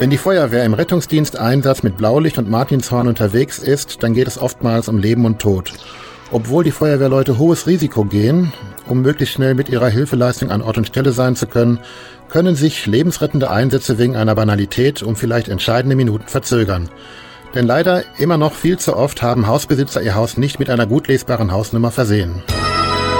Wenn die Feuerwehr im Rettungsdiensteinsatz mit Blaulicht und Martinshorn unterwegs ist, dann geht es oftmals um Leben und Tod. Obwohl die Feuerwehrleute hohes Risiko gehen, um möglichst schnell mit ihrer Hilfeleistung an Ort und Stelle sein zu können, können sich lebensrettende Einsätze wegen einer Banalität um vielleicht entscheidende Minuten verzögern. Denn leider immer noch viel zu oft haben Hausbesitzer ihr Haus nicht mit einer gut lesbaren Hausnummer versehen.